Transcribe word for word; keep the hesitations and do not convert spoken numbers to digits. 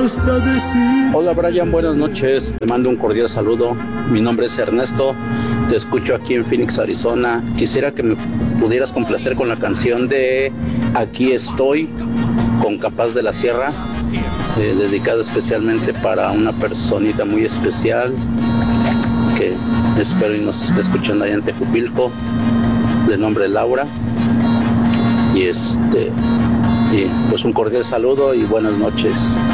Hola Brian, buenas noches. Te mando un cordial saludo. Mi nombre es Ernesto. Te escucho aquí en Phoenix, Arizona. Quisiera que me pudieras complacer con la canción de Aquí estoy, con Capaz de la Sierra, eh, dedicada especialmente para una personita muy especial que espero y nos esté escuchando allá en Tejupilco, de nombre Laura. Y este, y pues un cordial saludo y buenas noches.